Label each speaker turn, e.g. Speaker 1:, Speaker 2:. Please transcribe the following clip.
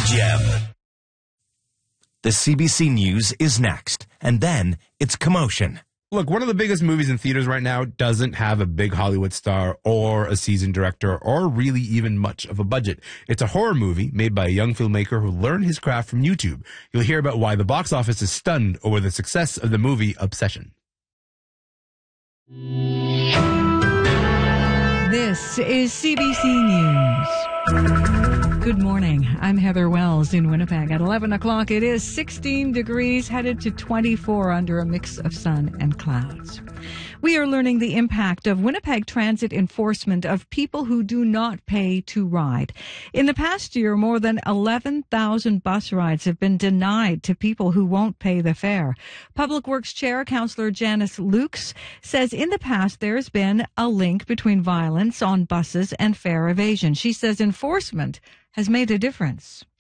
Speaker 1: Gem. The CBC News is next, and then it's Commotion.
Speaker 2: Look, one of the biggest movies in theaters right now doesn't have a big Hollywood star or a seasoned director or really even much of a budget. It's a horror movie made by a young filmmaker who learned his craft from YouTube. You'll hear about why the box office is stunned over the success of the movie Obsession.
Speaker 3: This is CBC News. Good morning. I'm Heather Wells in Winnipeg. At 11 o'clock, it is 16 degrees, headed to 24 under a mix of sun and clouds. We are learning the impact of Winnipeg Transit enforcement of people who do not pay to ride. In the past year, more than 11,000 bus rides have been denied to people who won't pay the fare. Public Works Chair, Councillor Janice Lukes, says in the past there has been a link between violence on buses and fare evasion. She says enforcement has made a difference.